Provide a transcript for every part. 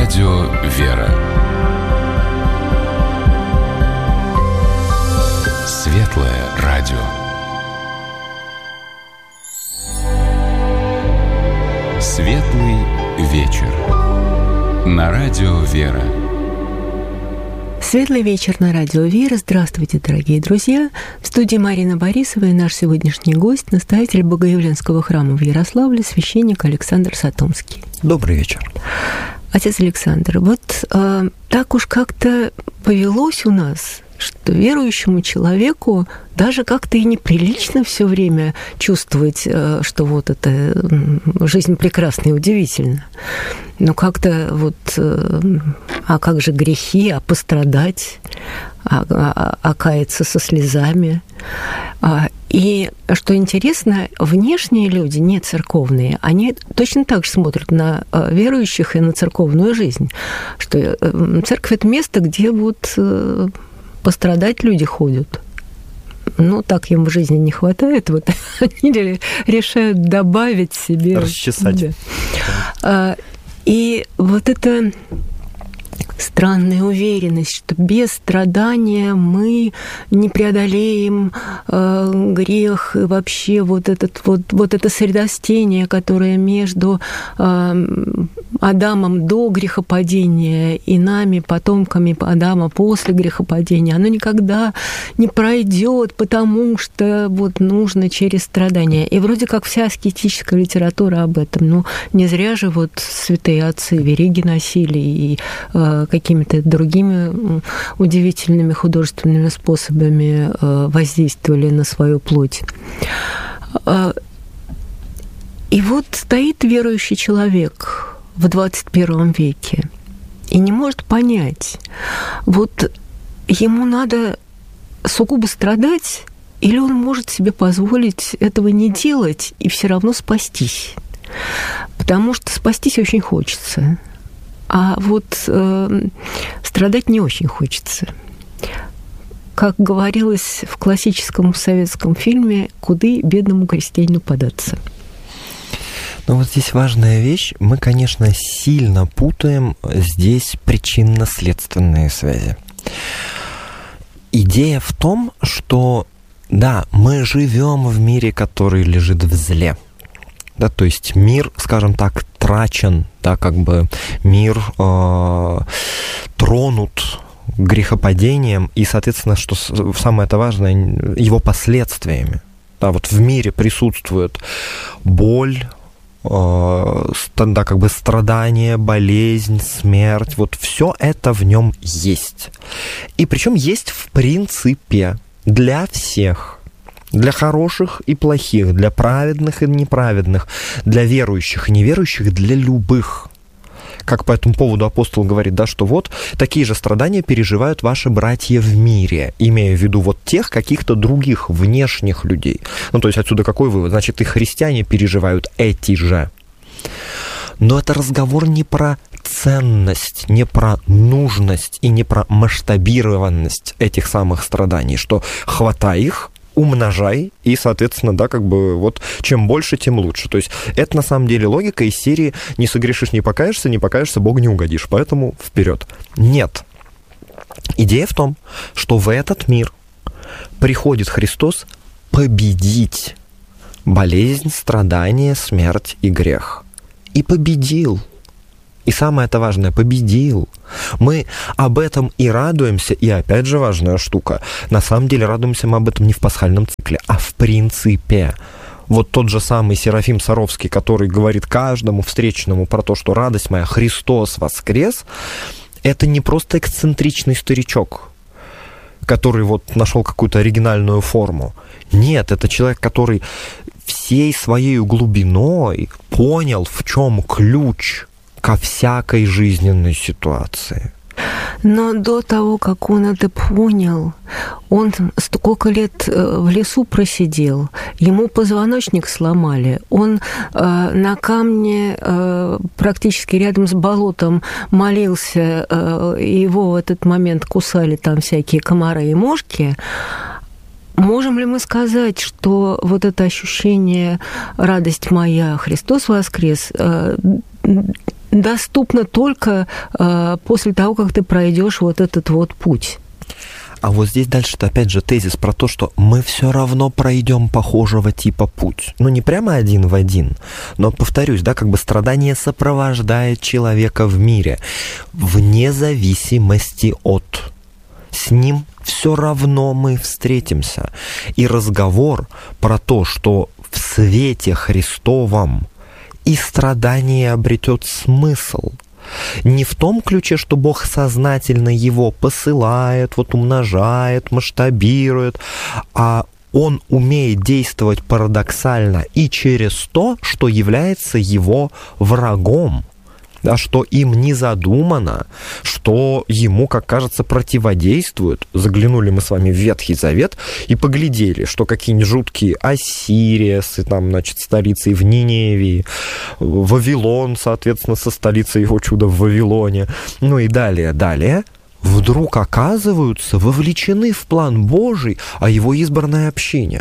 радио «Вера». Светлое радио. Светлый вечер. На радио «Вера». Светлый вечер на радио «Вера». Здравствуйте, дорогие друзья. В студии Марина Борисова и наш сегодняшний гость, настоятель Богоявленского храма в Ярославле, священник Александр Сатомский. Добрый вечер. Отец Александр, вот так уж как-то повелось у нас, что верующему человеку даже как-то и неприлично все время чувствовать, что вот эта жизнь прекрасна и удивительна. Но как-то вот, а как же грехи, а пострадать, а каяться со слезами. И что интересно, внешние люди, не церковные, они точно так же смотрят на верующих и на церковную жизнь, что церковь – это место, где вот пострадать люди ходят. Ну, так им в жизни не хватает, вот они решают добавить себе. Расчесать. Да. И вот эта странная уверенность, что без страдания мы не преодолеем грех, и вообще вот это средостение, которое между Адамом до грехопадения и нами, потомками Адама после грехопадения, оно никогда не пройдет, потому что вот нужно через страдания. И вроде как вся аскетическая литература об этом. Ну, не зря же вот святые отцы вериги носили и какими-то другими удивительными художественными способами воздействовали на свою плоть. И вот стоит верующий человек в 21 веке и не может понять, вот ему надо сугубо страдать, или он может себе позволить этого не делать и все равно спастись. Потому что спастись очень хочется. А вот страдать не очень хочется. Как говорилось в классическом советском фильме «Куды бедному крестьянину податься?». Ну вот здесь важная вещь. Мы, конечно, сильно путаем здесь причинно-следственные связи. Идея в том, что, да, мы живем в мире, который лежит в зле. Да, то есть мир, скажем так, трачен, да, как бы мир тронут грехопадением и, соответственно, что самое-то важное, его последствиями. Да, вот в мире присутствует боль, да, как бы страдание, болезнь, смерть, вот все это в нем есть. И причем есть в принципе для всех. Для хороших и плохих, для праведных и неправедных, для верующих и неверующих, для любых. Как по этому поводу апостол говорит, да, что вот такие же страдания переживают ваши братья в мире, имея в виду вот тех каких-то других внешних людей. Ну, то есть отсюда какой вывод? Значит, и христиане переживают эти же. Но это разговор не про ценность, не про нужность и не про масштабированность этих самых страданий, что хватай их, умножай, и, соответственно, да, как бы вот чем больше, тем лучше. То есть это на самом деле логика из серии «не согрешишь, не покаешься, Богу не угодишь, поэтому вперед». Нет. Идея в том, что в этот мир приходит Христос победить болезнь, страдание, смерть и грех. И победил. И самое-то важное, победил. Мы об этом и радуемся, и опять же важная штука. На самом деле радуемся мы об этом не в пасхальном цикле, а в принципе. Вот тот же самый Серафим Саровский, который говорит каждому встречному про то, что радость моя, Христос воскрес, это не просто эксцентричный старичок, который вот нашел какую-то оригинальную форму. Нет, это человек, который всей своей глубиной понял, в чем ключ ко всякой жизненной ситуации. Но до того, как он это понял, он столько лет в лесу просидел, ему позвоночник сломали, он на камне практически рядом с болотом молился, и его в этот момент кусали там всякие комары и мошки. Можем ли мы сказать, что вот это ощущение «радость моя, Христос воскрес» доступно только после того, как ты пройдешь вот этот вот путь. А вот здесь дальше-то опять же тезис про то, что мы все равно пройдем похожего типа путь. Ну, не прямо один в один, но, повторюсь, да, как бы страдание сопровождает человека в мире вне зависимости от. С ним все равно мы встретимся. И разговор про то, что в свете Христовом и страдание обретет смысл, не в том ключе, что Бог сознательно его посылает, вот умножает, масштабирует, а Он умеет действовать парадоксально и через то, что является его врагом, да, что им не задумано, что ему, как кажется, противодействует. Заглянули мы с вами в Ветхий Завет и поглядели, что какие-нибудь жуткие Ассирия с, там, значит, столицей в Ниневии, Вавилон, соответственно, со столицей его чуда в Вавилоне, ну и далее, вдруг оказываются вовлечены в план Божий о его избранной общине.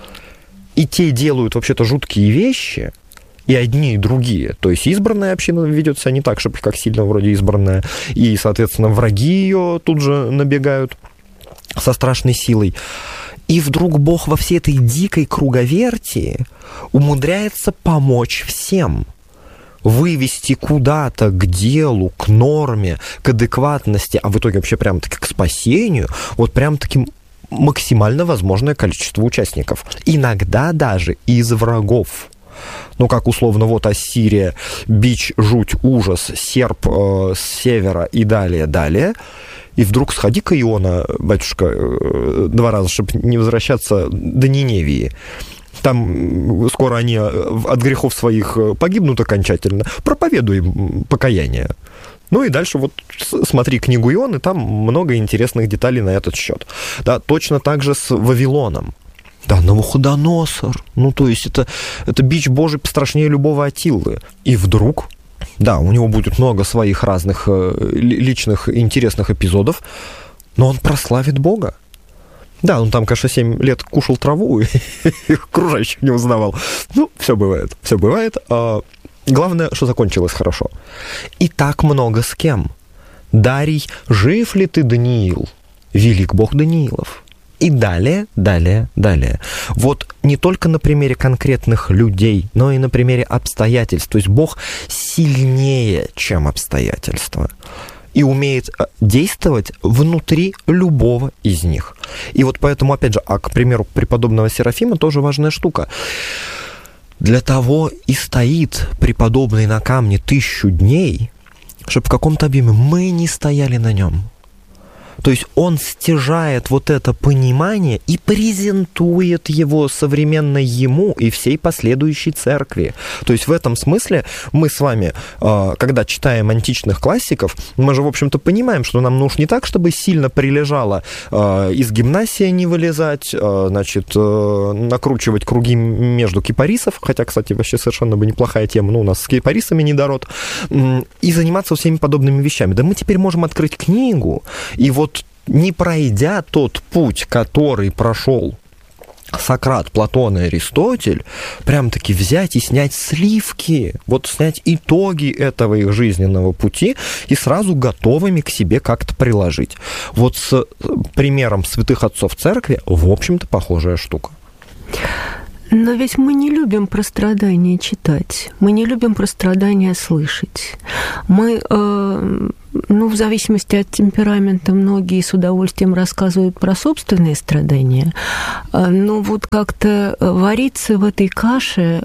И те делают вообще-то жуткие вещи, и одни, и другие. То есть избранная община ведет себя не так, чтобы как сильно вроде избранная, и, соответственно, враги ее тут же набегают со страшной силой. И вдруг Бог во всей этой дикой круговерти умудряется помочь всем. Вывести куда-то к делу, к норме, к адекватности, а в итоге вообще прям-таки к спасению, вот прям-таки максимально возможное количество участников. Иногда даже из врагов. Ну, как условно, вот Ассирия, бич, жуть, ужас, серп с севера и далее. И вдруг сходи-ка, Иона, батюшка, 2 раза, чтобы не возвращаться до Ниневии. Там скоро они от грехов своих погибнут окончательно. Проповедуй им покаяние. Ну и дальше вот смотри книгу Ионы, там много интересных деталей на этот счет. Да, точно так же с Вавилоном. Да, Навуходоносор. Ну, то есть это бич Божий пострашнее любого Аттилы. И вдруг, да, у него будет много своих разных личных интересных эпизодов, но он прославит Бога. Да, он там, конечно, 7 лет кушал траву и окружающих не узнавал. Ну, все бывает. Главное, что закончилось хорошо. И так много с кем. Дарий, жив ли ты, Даниил? Велик Бог Даниилов. И далее. Вот не только на примере конкретных людей, но и на примере обстоятельств. То есть Бог сильнее, чем обстоятельства. И умеет действовать внутри любого из них. И вот поэтому, опять же, к примеру преподобного Серафима тоже важная штука. Для того и стоит преподобный на камне 1000 дней, чтобы в каком-то объеме мы не стояли на нем. То есть он стяжает вот это понимание и презентует его современно ему и всей последующей церкви. То есть в этом смысле мы с вами, когда читаем античных классиков, мы же, в общем-то, понимаем, что нам нужно не так, чтобы сильно прилежало из гимнасии не вылезать, значит, накручивать круги между кипарисов, хотя, кстати, вообще совершенно бы неплохая тема, но у нас с кипарисами недород, и заниматься всеми подобными вещами. Да мы теперь можем открыть книгу, и вот не пройдя тот путь, который прошел Сократ, Платон и Аристотель, прям-таки взять и снять сливки, вот снять итоги этого их жизненного пути и сразу готовыми к себе как-то приложить. Вот с примером святых отцов церкви, в общем-то, похожая штука. Но ведь мы не любим про страдания читать, мы не любим про страдания слышать. Мы, в зависимости от темперамента, многие с удовольствием рассказывают про собственные страдания, но вот как-то вариться в этой каше,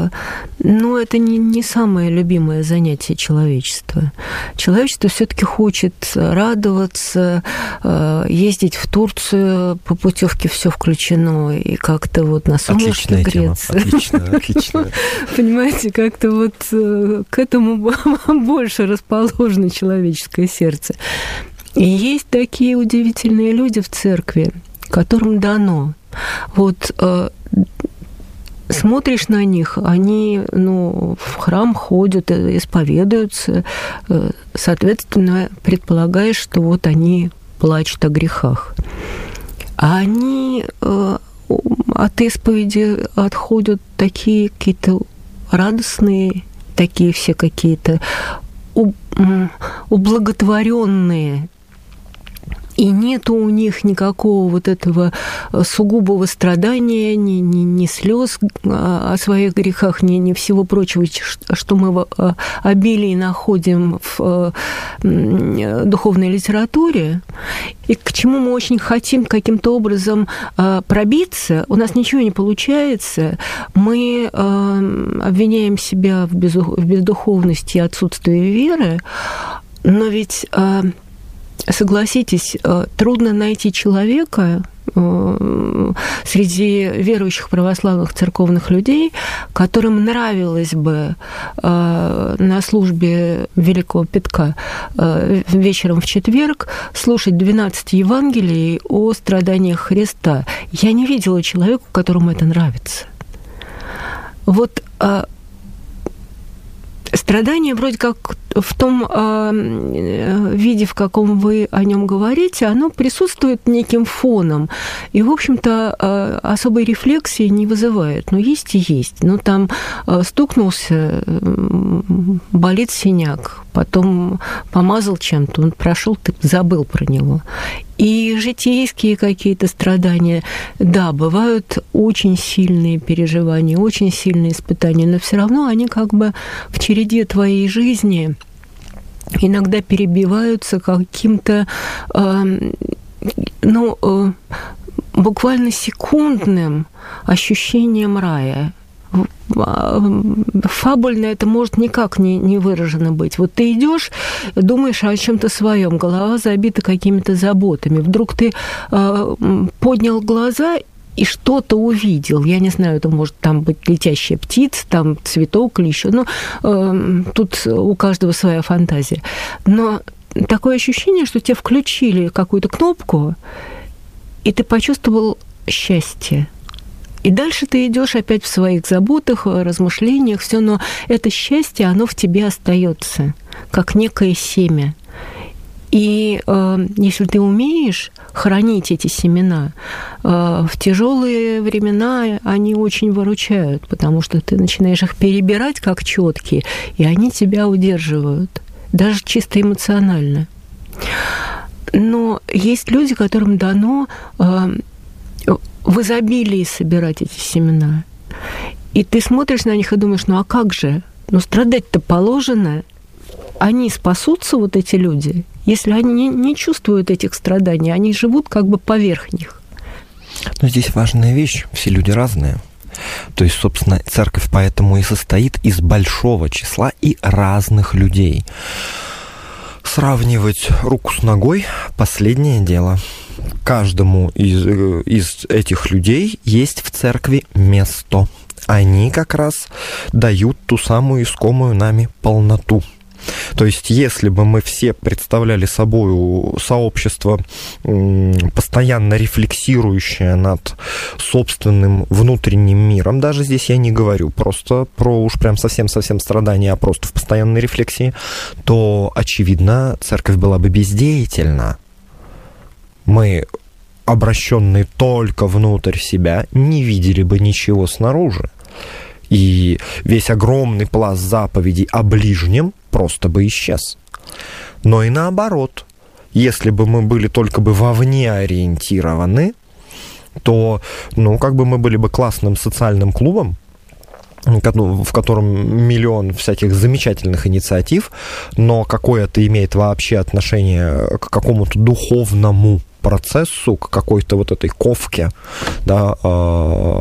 это не самое любимое занятие человечества. Человечество все-таки хочет радоваться, ездить в Турцию, по путевке все включено, и как-то вот на солнышке греться. Отлично. Понимаете, как-то вот к этому больше расположено человеческое сердце. И есть такие удивительные люди в церкви, которым дано. Вот смотришь на них, они в храм ходят, исповедуются, соответственно, предполагаешь, что вот они плачут о грехах. А они от исповеди отходят такие какие-то радостные, такие все какие-то ублаготворенные. И нету у них никакого вот этого сугубого страдания, ни слез о своих грехах, ни всего прочего, что мы в обилии находим в духовной литературе, и к чему мы очень хотим каким-то образом пробиться. У нас ничего не получается. Мы обвиняем себя в бездуховности и отсутствии веры, но ведь... Согласитесь, трудно найти человека среди верующих православных церковных людей, которым нравилось бы на службе Великого Пятка вечером в четверг слушать 12 Евангелий о страданиях Христа. Я не видела человека, которому это нравится. Вот страдание вроде как в том виде, в каком вы о нем говорите, оно присутствует неким фоном. И, в общем-то, особой рефлексии не вызывает. Ну, есть и есть. Ну, там стукнулся, болит синяк, потом помазал чем-то, он прошел, ты забыл про него. И житейские какие-то страдания, да, бывают очень сильные переживания, очень сильные испытания, но все равно они как бы в череде твоей жизни иногда перебиваются каким-то, буквально секундным ощущением рая. Фабульно это может никак не выражено быть. Вот ты идешь, думаешь о чем-то своем, голова забита какими-то заботами. Вдруг ты поднял глаза и что-то увидел. Я не знаю, это может там быть летящая птица, там цветок или еще. Тут у каждого своя фантазия. Но такое ощущение, что тебе включили какую-то кнопку, и ты почувствовал счастье. И дальше ты идешь опять в своих заботах, размышлениях, все, но это счастье, оно в тебе остается, как некое семя. И если ты умеешь хранить эти семена, в тяжелые времена они очень выручают, потому что ты начинаешь их перебирать как четкие, и они тебя удерживают, даже чисто эмоционально. Но есть люди, которым дано в изобилии собирать эти семена. И ты смотришь на них и думаешь, ну а как же? Ну страдать-то положено. Они спасутся, вот эти люди, если они не чувствуют этих страданий, они живут как бы поверх них. Но здесь важная вещь, все люди разные. То есть, собственно, церковь поэтому и состоит из большого числа и разных людей. Сравнивать руку с ногой – последнее дело. Каждому из этих людей есть в церкви место. Они как раз дают ту самую искомую нами полноту. То есть, если бы мы все представляли собой сообщество, постоянно рефлексирующее над собственным внутренним миром, даже здесь я не говорю просто про уж прям совсем-совсем страдания, а просто в постоянной рефлексии, то, очевидно, церковь была бы бездеятельна. Мы, обращенные только внутрь себя, не видели бы ничего снаружи. И весь огромный пласт заповедей о ближнем просто бы исчез. Но и наоборот, если бы мы были только бы вовне ориентированы, то, как бы мы были бы классным социальным клубом, в котором миллион всяких замечательных инициатив, но какое-то имеет вообще отношение к какому-то духовному процессу, к какой-то вот этой ковке, да,